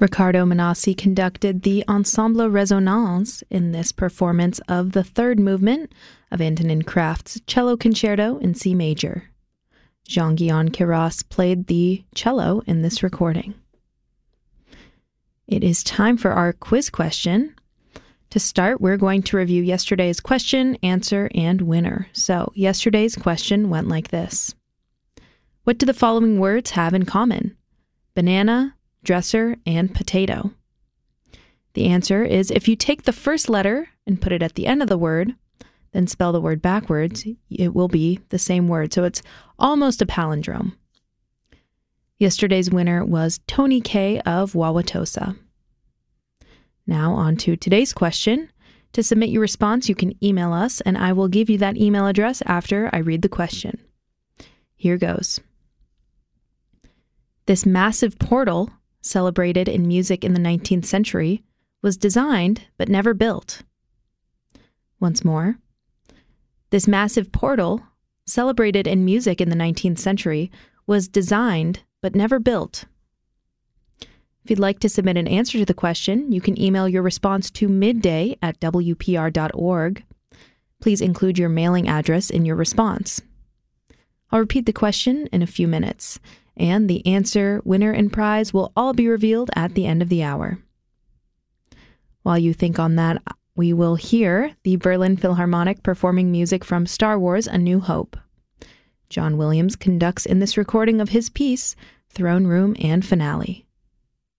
Riccardo Manassi conducted the Ensemble Résonance in this performance of the third movement of Antonin Kraft's Cello Concerto in C major. Jean-Guyon Queyras played the cello in this recording. It is time for our quiz question. To start, we're going to review yesterday's question, answer, and winner. So, yesterday's question went like this. What do the following words have in common? Banana, dresser, and potato. The answer is if you take the first letter and put it at the end of the word, then spell the word backwards, it will be the same word. So it's almost a palindrome. Yesterday's winner was Tony K. of Wauwatosa. Now on to today's question. To submit your response, you can email us, and I will give you that email address after I read the question. Here goes. This massive portal, celebrated in music in the 19th century, was designed but never built. Once more. This massive portal, celebrated in music in the 19th century, was designed but never built. If you'd like to submit an answer to the question, you can email your response to midday@wpr.org. Please include your mailing address in your response. I'll repeat the question in a few minutes, and the answer, winner, and prize will all be revealed at the end of the hour. While you think on that, we will hear the Berlin Philharmonic performing music from Star Wars: A New Hope. John Williams conducts in this recording of his piece, Throne Room and Finale.